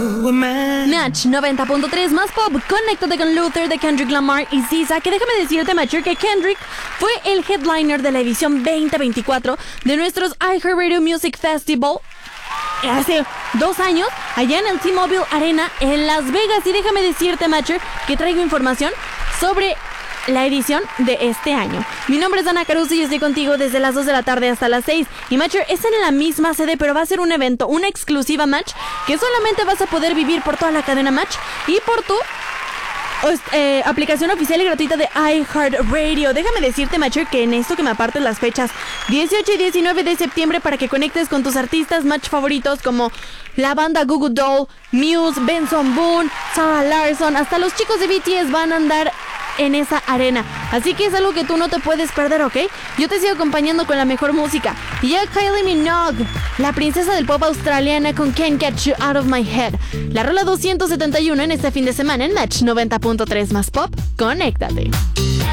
Match 90.3 más pop. Conéctate con Luther de Kendrick Lamar y SZA, que déjame decirte, Matcher, que Kendrick fue el headliner de la edición 2024 de nuestros iHeartRadio Music Festival hace 2 años, allá en el T-Mobile Arena en Las Vegas. Y déjame decirte, Matcher, que traigo información sobre la edición de este año. Mi nombre es Ana Caruso y estoy contigo desde las 2 de la tarde hasta las 6. Y Matcher, es en la misma sede, pero va a ser un evento, una exclusiva, Match, que solamente vas a poder vivir por toda la cadena Match y por tu aplicación oficial y gratuita de iHeartRadio. Déjame decirte, Matcher, que en esto que me apartes las fechas 18 y 19 de septiembre para que conectes con tus artistas Match favoritos como la banda Goo Goo Doll, Muse, Benson Boone, Sarah Larsson, hasta los chicos de BTS van a andar en esa arena. Así que es algo que tú no te puedes perder, ¿ok? Yo te sigo acompañando con la mejor música. Y ya Kylie Minogue, la princesa del pop australiana con Can't Get You Out of My Head. La rola 271 en este fin de semana en Match 90.3 más pop. Conéctate.